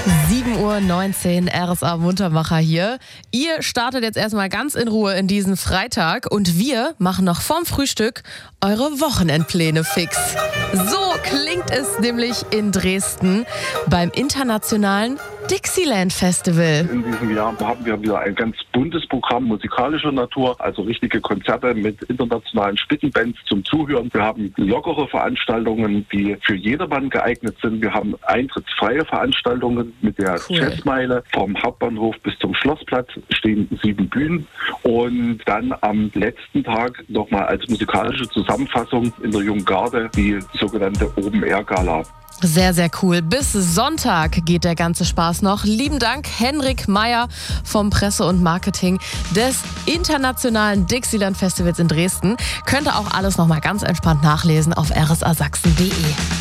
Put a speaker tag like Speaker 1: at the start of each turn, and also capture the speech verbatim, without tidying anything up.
Speaker 1: sieben Uhr neunzehn, R S A Muntermacher hier. Ihr startet jetzt erstmal ganz in Ruhe in diesen Freitag und wir machen noch vorm Frühstück eure Wochenendpläne fix. So klingt es nämlich in Dresden beim internationalen Dixieland Festival.
Speaker 2: In diesem Jahr haben wir wieder ein ganz buntes Programm musikalischer Natur, also richtige Konzerte mit internationalen Spitzenbands zum Zuhören. Wir haben lockere Veranstaltungen, die für jedermann geeignet sind. Wir haben eintrittsfreie Veranstaltungen mit der
Speaker 1: Cool.
Speaker 2: Jazzmeile. Vom Hauptbahnhof bis zum Schlossplatz stehen sieben Bühnen. Und dann am letzten Tag nochmal als musikalische Zusammenfassung in der Jungen Garde die sogenannte Open Air Gala.
Speaker 1: Sehr, sehr cool. Bis Sonntag geht der ganze Spaß noch. Lieben Dank, Henrik Meyer vom Presse und Marketing des internationalen Dixieland Festivals in Dresden. Könnt ihr auch alles nochmal ganz entspannt nachlesen auf r s a sachsen punkt d e.